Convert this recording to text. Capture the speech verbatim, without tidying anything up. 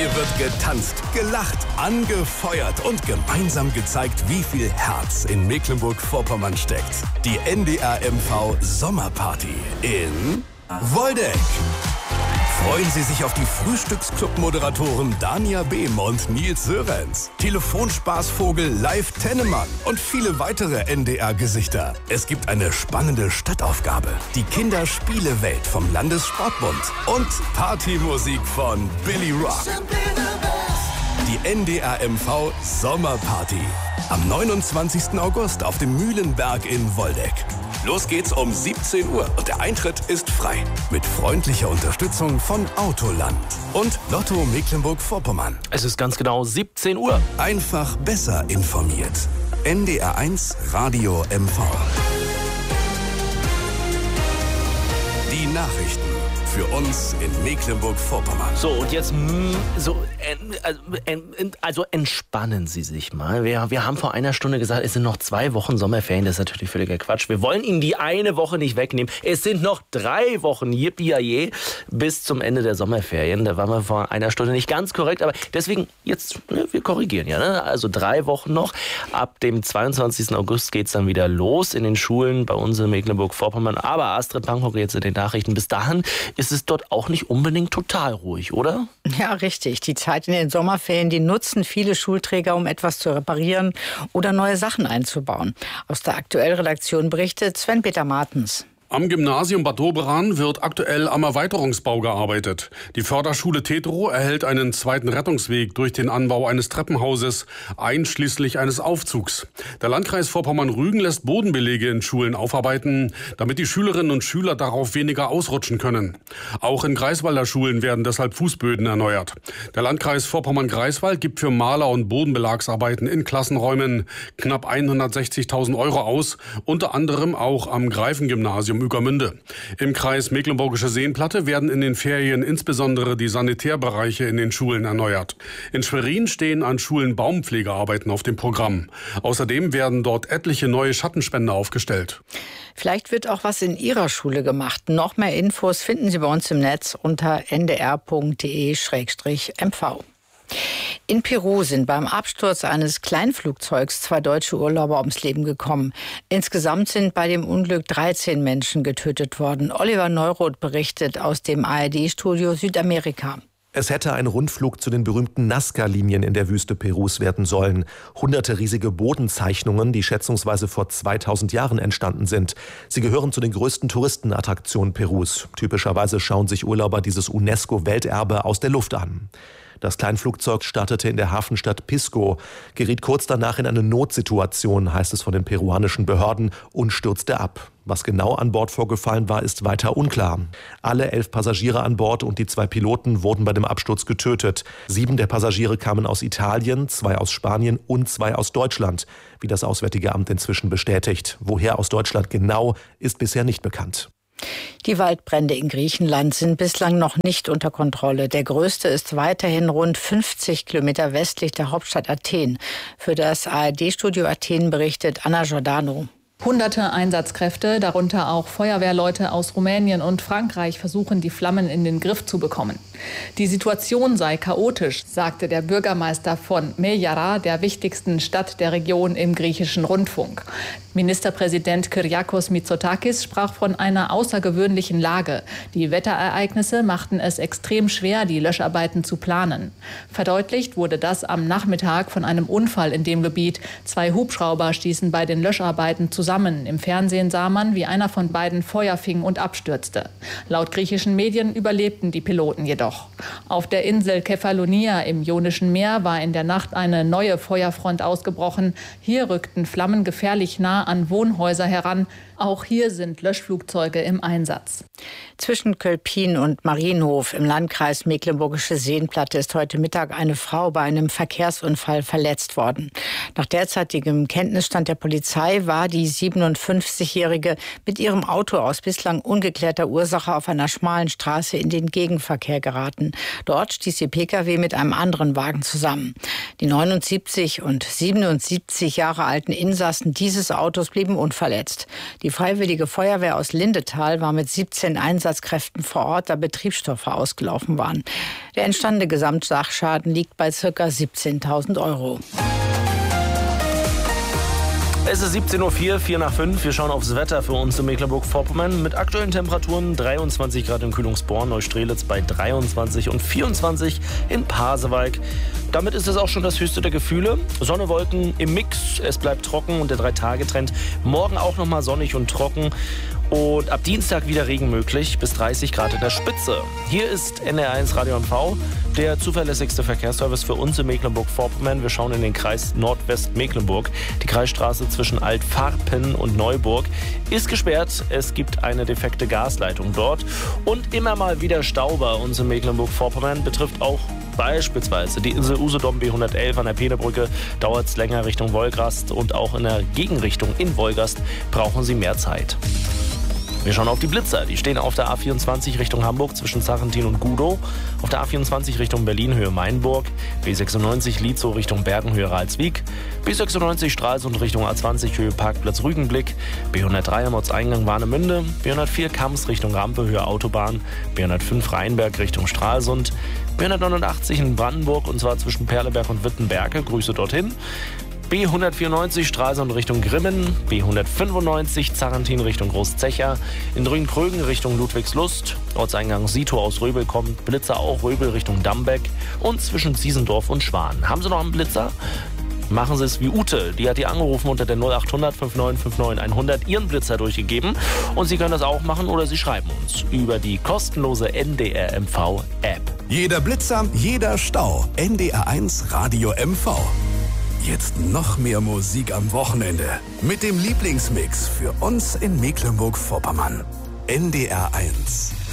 Hier wird getanzt, gelacht, angefeuert und gemeinsam gezeigt, wie viel Herz in Mecklenburg-Vorpommern steckt. Die N D R M V Sommerparty in Woldeck. Freuen Sie sich auf die Frühstücksclub-Moderatoren Dania Behm und Nils Sörenz, Telefonspaßvogel Live Tennemann und viele weitere N D R-Gesichter. Es gibt eine spannende Stadtaufgabe, die Kinderspielewelt vom Landessportbund und Partymusik von Billy Rock. Die N D R M V Sommerparty am neunundzwanzigsten August auf dem Mühlenberg in Woldeck. Los geht's um siebzehn Uhr und der Eintritt ist frei. Mit freundlicher Unterstützung von Autoland und Lotto Mecklenburg-Vorpommern. Es ist ganz genau siebzehn Uhr. Einfach besser informiert. N D R eins Radio M V. Die Nachrichten für uns in Mecklenburg-Vorpommern. So, und jetzt mm, so, äh, äh, also entspannen Sie sich mal. Wir, wir haben vor einer Stunde gesagt, es sind noch zwei Wochen Sommerferien. Das ist natürlich völliger Quatsch. Wir wollen Ihnen die eine Woche nicht wegnehmen. Es sind noch drei Wochen, yippie bis zum Ende der Sommerferien. Da waren wir vor einer Stunde nicht ganz korrekt, aber deswegen jetzt, ne, wir korrigieren ja. Ne? Also drei Wochen noch. Ab dem zweiundzwanzigsten August geht es dann wieder los in den Schulen bei uns in Mecklenburg-Vorpommern. Aber Astrid Pankow jetzt in den Nachrichten. Bis dahin ist es dort auch nicht unbedingt total ruhig, oder? Ja, richtig. Die Zeit in den Sommerferien, die nutzen viele Schulträger, um etwas zu reparieren oder neue Sachen einzubauen. Aus der Aktuell-Redaktion berichtet Sven-Peter Martens. Am Gymnasium Bad Doberan wird aktuell am Erweiterungsbau gearbeitet. Die Förderschule Tetro erhält einen zweiten Rettungsweg durch den Anbau eines Treppenhauses, einschließlich eines Aufzugs. Der Landkreis Vorpommern-Rügen lässt Bodenbelege in Schulen aufarbeiten, damit die Schülerinnen und Schüler darauf weniger ausrutschen können. Auch in Greifswalder Schulen werden deshalb Fußböden erneuert. Der Landkreis Vorpommern-Greifswald gibt für Maler- und Bodenbelagsarbeiten in Klassenräumen knapp hundertsechzigtausend Euro aus, unter anderem auch am Greifengymnasium Ueckermünde. Im Kreis Mecklenburgische Seenplatte werden in den Ferien insbesondere die Sanitärbereiche in den Schulen erneuert. In Schwerin stehen an Schulen Baumpflegearbeiten auf dem Programm. Außerdem werden dort etliche neue Schattenspender aufgestellt. Vielleicht wird auch was in Ihrer Schule gemacht. Noch mehr Infos finden Sie bei uns im Netz unter n d r punkt d e slash m v. In Peru sind beim Absturz eines Kleinflugzeugs zwei deutsche Urlauber ums Leben gekommen. Insgesamt sind bei dem Unglück dreizehn Menschen getötet worden. Oliver Neuroth berichtet aus dem A R D-Studio Südamerika. Es hätte ein Rundflug zu den berühmten Nazca-Linien in der Wüste Perus werden sollen. Hunderte riesige Bodenzeichnungen, die schätzungsweise vor zweitausend Jahren entstanden sind. Sie gehören zu den größten Touristenattraktionen Perus. Typischerweise schauen sich Urlauber dieses UNESCO-Welterbe aus der Luft an. Das Kleinflugzeug startete in der Hafenstadt Pisco, geriet kurz danach in eine Notsituation, heißt es von den peruanischen Behörden, und stürzte ab. Was genau an Bord vorgefallen war, ist weiter unklar. Alle elf Passagiere an Bord und die zwei Piloten wurden bei dem Absturz getötet. Sieben der Passagiere kamen aus Italien, zwei aus Spanien und zwei aus Deutschland, wie das Auswärtige Amt inzwischen bestätigt. Woher aus Deutschland genau, ist bisher nicht bekannt. Die Waldbrände in Griechenland sind bislang noch nicht unter Kontrolle. Der größte ist weiterhin rund fünfzig Kilometer westlich der Hauptstadt Athen. Für das A R D-Studio Athen berichtet Anna Giordano. Hunderte Einsatzkräfte, darunter auch Feuerwehrleute aus Rumänien und Frankreich, versuchen, die Flammen in den Griff zu bekommen. Die Situation sei chaotisch, sagte der Bürgermeister von Meyara, der wichtigsten Stadt der Region, im griechischen Rundfunk. Ministerpräsident Kyriakos Mitsotakis sprach von einer außergewöhnlichen Lage. Die Wetterereignisse machten es extrem schwer, die Löscharbeiten zu planen. Verdeutlicht wurde das am Nachmittag von einem Unfall in dem Gebiet. Zwei Hubschrauber stießen bei den Löscharbeiten zusammen. Im Fernsehen sah man, wie einer von beiden Feuer fing und abstürzte. Laut griechischen Medien überlebten die Piloten jedoch. Auf der Insel Kefalonia im Ionischen Meer war in der Nacht eine neue Feuerfront ausgebrochen. Hier rückten Flammen gefährlich nah an Wohnhäuser heran. Auch hier sind Löschflugzeuge im Einsatz. Zwischen Kölpin und Marienhof im Landkreis Mecklenburgische Seenplatte ist heute Mittag eine Frau bei einem Verkehrsunfall verletzt worden. Nach derzeitigem Kenntnisstand der Polizei war die siebenundfünfzigjährige mit ihrem Auto aus bislang ungeklärter Ursache auf einer schmalen Straße in den Gegenverkehr geraten. Dort stieß ihr Pkw mit einem anderen Wagen zusammen. Die neunundsiebzig und siebenundsiebzig Jahre alten Insassen dieses Autos Autos blieben unverletzt. Die Freiwillige Feuerwehr aus Lindetal war mit siebzehn Einsatzkräften vor Ort, da Betriebsstoffe ausgelaufen waren. Der entstandene Gesamtsachschaden liegt bei ca. siebzehntausend Euro. Es ist siebzehn Uhr vier, vier nach fünf. Wir schauen aufs Wetter für uns in Mecklenburg-Vorpommern. Mit aktuellen Temperaturen dreiundzwanzig Grad in Kühlungsborn, Neustrelitz bei dreiundzwanzig und vierundzwanzig in Pasewalk. Damit ist es auch schon das höchste der Gefühle. Sonne, Wolken im Mix, es bleibt trocken und der Drei-Tage-Trend. Morgen auch noch mal sonnig und trocken. Und ab Dienstag wieder Regen möglich, bis dreißig Grad in der Spitze. Hier ist N D R eins Radio M V, der zuverlässigste Verkehrsservice für uns in Mecklenburg-Vorpommern. Wir schauen in den Kreis Nordwest-Mecklenburg. Die Kreisstraße zwischen Altfarpen und Neuburg ist gesperrt. Es gibt eine defekte Gasleitung dort. Und immer mal wieder Stau bei uns in Mecklenburg-Vorpommern betrifft auch beispielsweise die Insel Usedom B hundertelf an der Peenebrücke. Dauert es länger Richtung Wolgast und auch in der Gegenrichtung in Wolgast brauchen Sie mehr Zeit. Wir schauen auf die Blitzer. Die stehen auf der A vierundzwanzig Richtung Hamburg zwischen Sarrentin und Gudow. Auf der A vierundzwanzig Richtung Berlin Höhe Mainburg. B sechsundneunzig Lietzow Richtung Bergen Höhe Ralswiek. B sechsundneunzig Stralsund Richtung A zwanzig Höhe Parkplatz Rügenblick. B hundertdrei am Ortseingang Warnemünde. B hundertvier Kams Richtung Rampe Höhe Autobahn. B hundertfünf Rheinberg Richtung Stralsund. B hundertneunundachtzig in Brandenburg und zwar zwischen Perleberg und Wittenberge. Grüße dorthin. B hundertvierundneunzig Stralsund Richtung Grimmen, B hundertfünfundneunzig Zarrentin Richtung Großzecher, in Drügenkrögen Richtung Ludwigslust, Ortseingang Sito aus Röbel kommt, Blitzer auch Röbel Richtung Dambeck und zwischen Ziesendorf und Schwan. Haben Sie noch einen Blitzer? Machen Sie es wie Ute, die hat die angerufen unter der null achthundert fünfundneunzig neunundfünfzig hundert, ihren Blitzer durchgegeben und Sie können das auch machen oder Sie schreiben uns über die kostenlose N D R M V App. Jeder Blitzer, jeder Stau. N D R eins Radio M V. Jetzt noch mehr Musik am Wochenende. Mit dem Lieblingsmix für uns in Mecklenburg-Vorpommern. N D R eins.